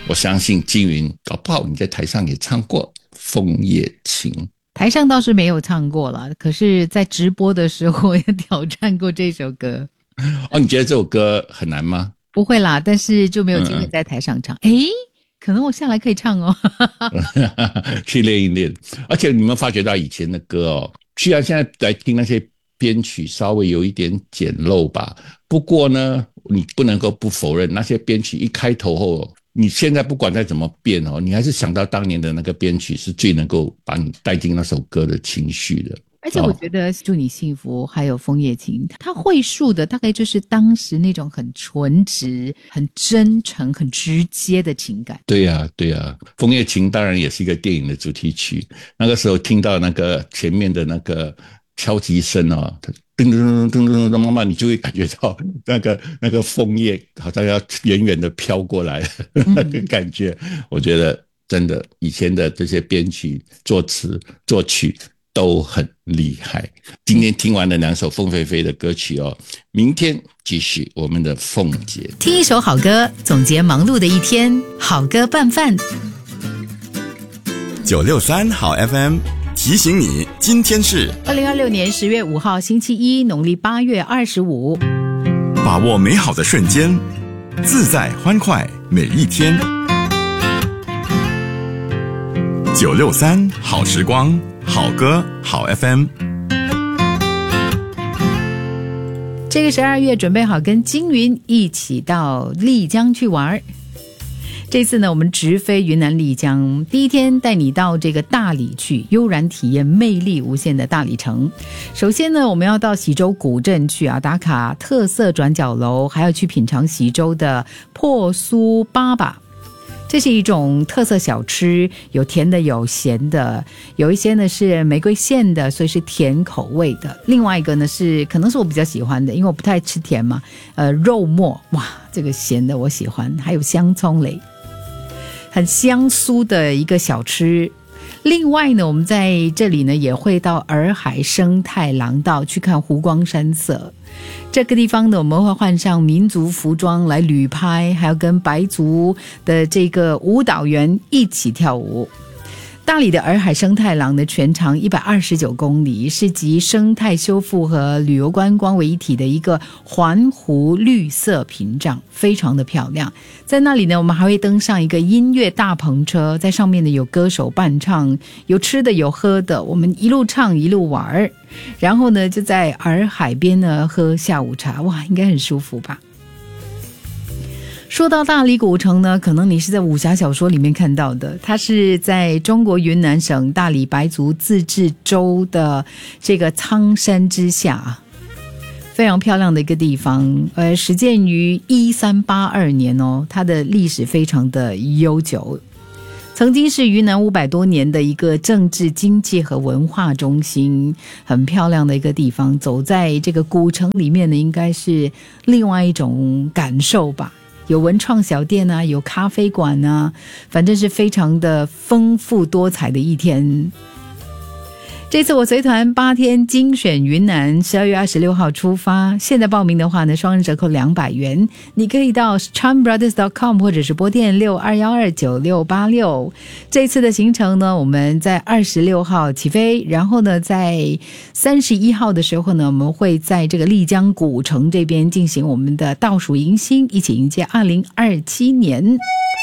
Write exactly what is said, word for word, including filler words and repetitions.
我相信金云搞不好你在台上也唱过《枫叶情》。 台上倒是没有唱过了，可是在直播的时候也挑战过这首歌。 哦，你觉得这首歌很难吗？ 不会啦，但是就没有机会在台上唱。诶、嗯、可能我下来可以唱哦。 去练一练。而且你们发觉到以前的歌哦，虽然现在来听那些编曲稍微有一点简陋吧，不过呢你不能够不否认那些编曲一开头后，你现在不管再怎么变哦，你还是想到当年的那个编曲是最能够把你带进那首歌的情绪的。 而且我觉得祝你幸福还有枫叶情，它绘述的大概就是当时那种很纯直很真诚很直接的情感。 对呀、啊、对呀、啊，枫叶情当然也是一个电影的主题曲，那个时候听到那个前面的那个敲击声哦，噔噔噔噔噔噔，慢慢你就会感觉到那个那个枫叶好像要远远的飘过来那个感觉、嗯、我觉得真的以前的这些编曲作词作曲都很厉害。今天听完了两首凤飞飞的歌曲哦，明天继续我们的凤姐。 听一首好歌，总结忙碌的一天，好歌拌饭。 九六三好 F M 提醒你，今天是二零二六年十月五号星期一，农历八月二十五。 把握美好的瞬间，自在欢快每一天。九六三好时光，好歌好 F M。 这个十二月准备好跟金云一起到丽江去玩。这次呢我们直飞云南丽江，第一天带你到这个大理去悠然体验魅力无限的大理城。首先呢我们要到喜洲古镇去啊，打卡特色转角楼，还要去品尝喜洲的破酥粑粑。这是一种特色小吃，有甜的有咸的，有一些呢是玫瑰馅的，所以是甜口味的。另外一个呢是可能是我比较喜欢的，因为我不太吃甜嘛，呃，肉末，哇，这个咸的我喜欢，还有香葱雷，很香酥的一个小吃。另外呢我们在这里呢也会到洱海生态廊道去看湖光山色。这个地方呢我们会换上民族服装来旅拍，还要跟白族的这个舞蹈员一起跳舞。大理的洱海生态廊的全长一百二十九公里，是集生态修复和旅游观光为一体的一个环湖绿色屏障，非常的漂亮。在那里呢我们还会登上一个音乐大篷车，在上面呢有歌手伴唱，有吃的有喝的，我们一路唱一路玩，然后呢就在洱海边呢喝下午茶，哇，应该很舒服吧。说到大理古城呢，可能你是在武侠小说里面看到的，它是在中国云南省大理白族自治州的这个苍山之下，非常漂亮的一个地方。呃，始建于一三八二年哦，它的历史非常的悠久，曾经是云南五百多年的一个政治经济和文化中心，很漂亮的一个地方。走在这个古城里面呢，应该是另外一种感受吧。有文创小店啊，有咖啡馆啊，反正是非常的丰富多彩的一天。这次我随团八天精选云南，十二月二十六号出发。现在报名的话呢，双人折扣两百元。你可以到 charm brothers dot com 或者是拨电六二一二九六八六。这次的行程呢，我们在二十六号起飞，然后呢，在三十一号的时候呢，我们会在这个丽江古城这边进行我们的倒数迎新，一起迎接二零二七年。